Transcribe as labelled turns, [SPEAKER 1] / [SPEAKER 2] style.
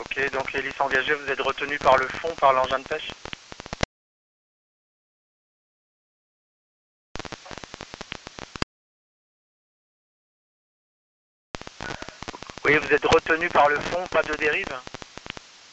[SPEAKER 1] Ok, donc hélice engagée, vous êtes retenu par le fond, par l'engin de pêche? Oui, vous êtes retenu par le fond, pas de dérive?